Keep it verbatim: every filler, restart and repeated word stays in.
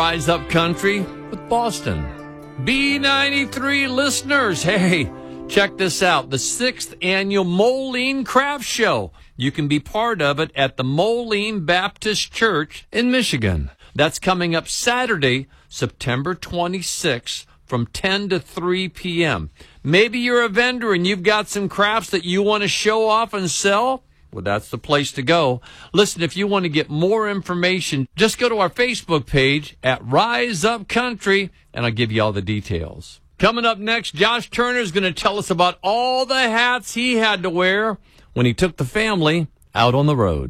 Rise Up Country with Boston. B ninety-three listeners, hey, check this out. The sixth annual Moline Craft Show. You can be part of it at the Moline Baptist Church in Michigan. That's coming up Saturday, September twenty-sixth from ten to three p.m. Maybe you're a vendor and you've got some crafts that you want to show off and sell. Well, that's the place to go. Listen, if you want to get more information, just go to our Facebook page at Rise Up Country, and I'll give you all the details. Coming up next, Josh Turner is going to tell us about all the hats he had to wear when he took the family out on the road.